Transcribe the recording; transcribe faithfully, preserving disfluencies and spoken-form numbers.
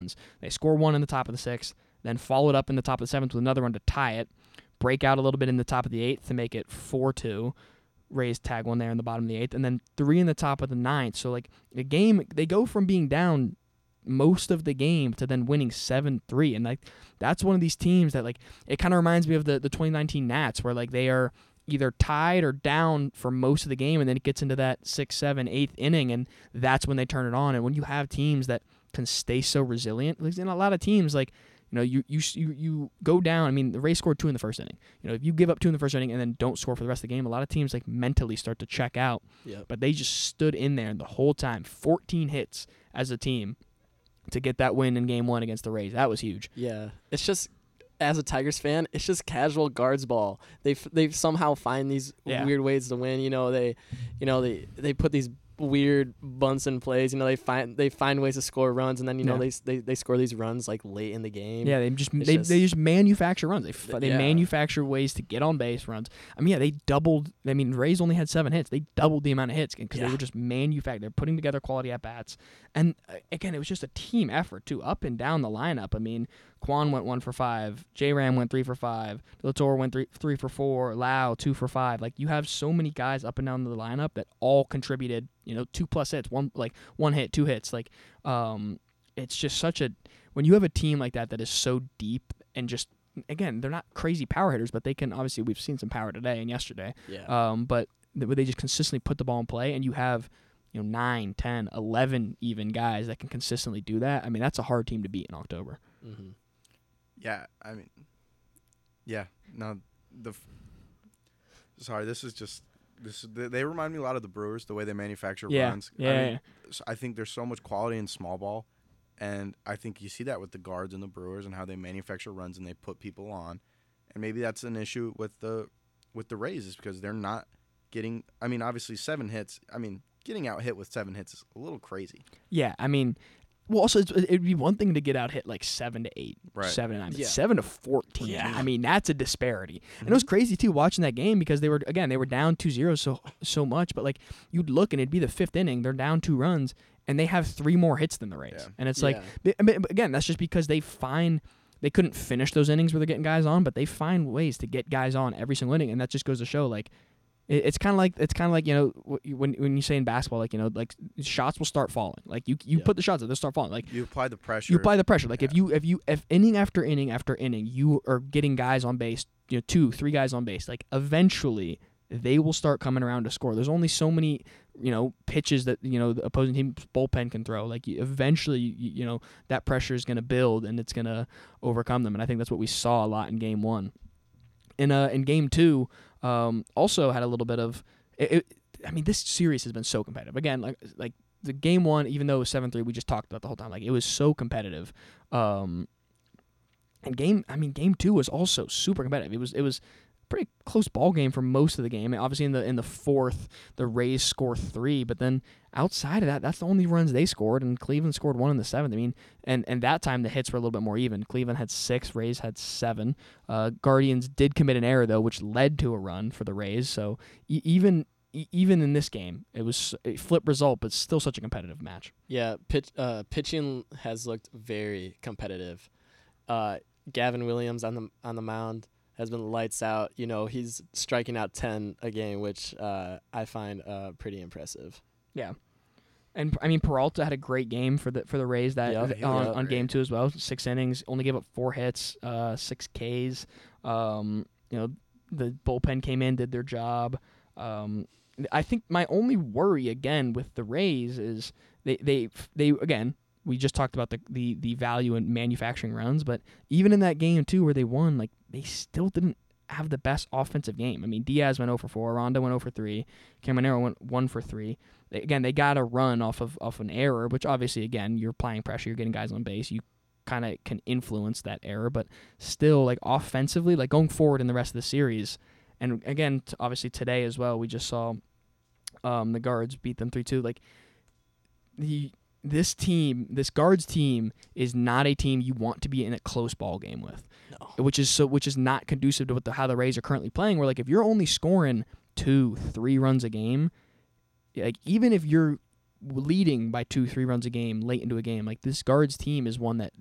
They score one in the top of the sixth, then followed up in the top of the seventh with another one to tie it, break out a little bit in the top of the eighth to make it four two. Rays tag one there in the bottom of the eighth, and then three in the top of the ninth. So, like, the game, they go from being down most of the game to then winning seven three. And, like, that's one of these teams that, like, it kind of reminds me of the, the twenty nineteen Nats, where, like, they are either tied or down for most of the game, and then it gets into that sixth, seventh, eighth inning, and that's when they turn it on. And when you have teams that can stay so resilient, like, in a lot of teams, like, you know, you, you you you go down. I mean, the Rays scored two in the first inning. You know, if you give up two in the first inning and then don't score for the rest of the game, a lot of teams, like, mentally start to check out. Yep. But they just stood in there the whole time, fourteen hits as a team to get that win in game one against the Rays. That was huge. Yeah. It's just, as a Tigers fan, it's just casual guards ball. They they somehow find these Yeah. weird ways to win. You know, they, you know, they they put these weird bunts and plays. You know, they find they find ways to score runs, and then you know Yeah. they, they they score these runs like late in the game. Yeah, they just It's they, just- they just manufacture runs. They f- they Yeah. manufacture ways to get on base runs. I mean, yeah, they doubled. I mean, Rays only had seven hits. They doubled the amount of hits because Yeah. they were just manufacturing. They're putting together quality at bats, and uh, again, it was just a team effort too, up and down the lineup. I mean, Kwan went one for five. J Ram went three for five. Latour went three three for four. Lau two for five. Like, you have so many guys up and down the lineup that all contributed. You know, two plus hits, one like one hit, two hits. Like, um, it's just such a when you have a team like that that is so deep and just again, they're not crazy power hitters, but they can obviously we've seen some power today and yesterday. Yeah. Um, but th- where they just consistently put the ball in play, and you have you know nine, ten, eleven even guys that can consistently do that. I mean, that's a hard team to beat in October. Mm-hmm. Yeah, I mean, yeah. No, the. F- sorry, this is just this. They, they remind me a lot of the Brewers, the way they manufacture Yeah, runs. yeah, I, yeah. mean, s- I think there's so much quality in small ball, and I think you see that with the Guards and the Brewers and how they manufacture runs and they put people on, and maybe that's an issue with the with the Rays is because they're not getting. I mean, obviously seven hits. I mean, getting out hit with seven hits is a little crazy. Yeah, I mean, well, also it's, it'd be one thing to get out hit like seven to eight, Right. seven to nine, but Yeah. seven to fourteen. Yeah. I mean, that's a disparity, and it was crazy too watching that game because they were again they were down two zero so so much, but like you'd look and it'd be the fifth inning, they're down two runs, and they have three more hits than the Rays, Yeah. and it's Yeah. like but- I mean, but again that's just because they find. They couldn't finish those innings where they're getting guys on, but they find ways to get guys on every single inning, and that just goes to show like. It- It's kind of like it's kind of like you know wh- when when you say in basketball like you know like shots will start falling like you you Yeah. put the shots up they'll start falling like You apply the pressure. you apply the pressure like if Yeah. you if you if inning after inning after inning you are getting guys on base you know two three guys on base like eventually they will start coming around to score. There's only so many you know pitches that you know the opposing team's bullpen can throw. Like you, eventually you, you know that pressure is going to build and it's going to overcome them. And I think that's what we saw a lot in game one. In uh in game two, um also had a little bit of it, it, I mean this series has been so competitive. Again, like like the game one, even though it was seven three, we just talked about the whole time. Like it was so competitive. Um, and game I mean game two was also super competitive. It was it was pretty close ball game for most of the game. Obviously, in the in the fourth, the Rays score three, but then outside of that, that's the only runs they scored, and Cleveland scored one in the seventh. I mean, and, and that time the hits were a little bit more even. Cleveland had six, Rays had seven. Uh, Guardians did commit an error though, which led to a run for the Rays. So e- even e- even in this game, it was a flip result, but still such a competitive match. Yeah, pitch, uh, pitching has looked very competitive. Uh, Gavin Williams on the on the mound has been lights out. You know, he's striking out ten a game, which uh, I find uh, pretty impressive. Yeah. And I mean Peralta had a great game for the for the Rays that Yep, th- he on, was on great. game two as well. Six innings, only gave up four hits, uh, six Ks. Um, you know, the bullpen came in, did their job. Um, I think my only worry again with the Rays is they they they again we just talked about the, the, the value in manufacturing runs, but even in that game too where they won, like they still didn't have the best offensive game. I mean, Diaz went zero for four, Rondo went zero for three, Caminero went one for three. They, again, they got a run off of off an error, which obviously, again, you're applying pressure, you're getting guys on base, you kind of can influence that error, but still, like offensively, like going forward in the rest of the series, and again, t- obviously today as well, we just saw um, the Guards beat them three two. Like the this team, this Guards team, is not a team you want to be in a close ball game with. No. Which is so, which is not conducive to what the, how the Rays are currently playing. Where like if you're only scoring two, three runs a game, like even if you're leading by two, three runs a game late into a game. Like this guards team is one that